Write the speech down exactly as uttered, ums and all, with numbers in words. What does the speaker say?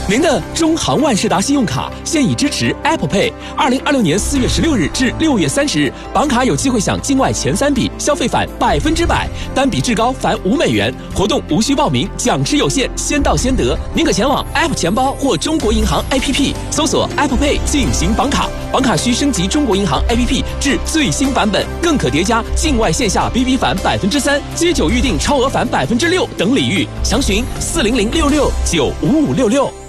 您的中航万事达信用卡现已支持 Apple Pay。二零二六年四月十六日至六月三十日，绑卡有机会享境外前三笔消费返百分之百，单笔至高返五美元。活动无需报名，奖池有限，先到先得。您可前往 App 钱包或中国银行 A P P 搜索 Apple Pay 进行绑卡，绑卡需升级中国银行 A P P 至最新版本，更可叠加境外线下 B B 返百分之三、接酒预订超额返百分之六等礼遇。详询四零零六六九五五六六。